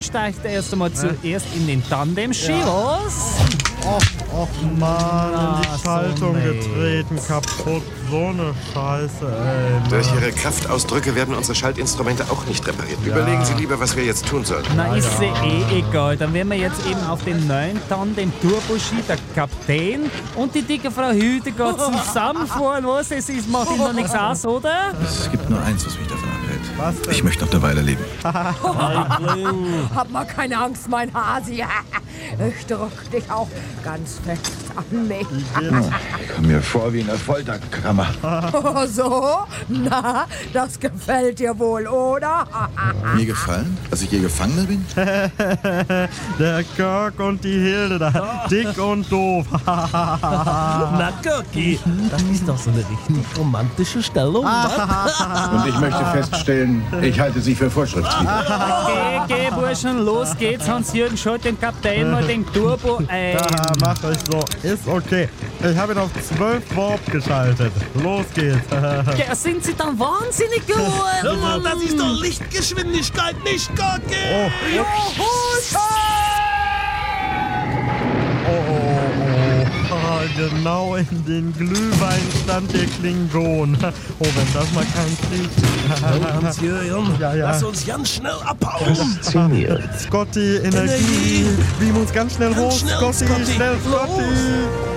steigt erst einmal zuerst in den Tandem-Ski, was? Och Mann, in die so Schaltung nee. getreten, kaputt. So eine Scheiße, ey. Durch Ihre Kraftausdrücke werden unsere Schaltinstrumente auch nicht repariert. Überlegen Sie lieber, was wir jetzt tun sollten. Na, ist ja egal. Dann werden wir jetzt eben auf den neuen Tandem Turbo-Ski, der Kapitän und die dicke Frau Hildegard zusammenfahren. Was? Es ist, macht Ihnen noch nichts aus, oder? Es gibt nur eins, was mich davon abhält. Was denn? Ich möchte noch eine Weile leben. Hab mal keine Angst, mein Hasi. Ich drück dich auch ganz fest an mich. Ich komme mir vor wie in einer Folterkammer. Oh, so? Na, das gefällt dir wohl, oder? Mir gefallen, dass ich je Gefangener bin? Der Kirk und die Hilde da. Dick und doof. Na, Görki, das ist doch so eine richtig romantische Stellung. Und ich möchte feststellen, ich halte sie für vorschriftswidrig. Geh, Burschen, los geht's. Hans-Jürgen, schalt den Kapitän mal den Turbo ein. Da, macht euch so. Ist okay. Ich habe ihn auf 12 Warp geschaltet. Los geht's. Ja, sind Sie dann wahnsinnig Hör geworden? mal, das ist doch Lichtgeschwindigkeit, nicht Görki. Genau in den Glühweinstand der Klingonen. Oh, wenn das mal kein Krieg ist. Hans-Jürgen, Ja. lass uns ganz schnell abhauen. Scotty, Energie. Beam uns ganz schnell hoch. Ganz schnell, Scotty, Scotty. schnell, Los. Scotty.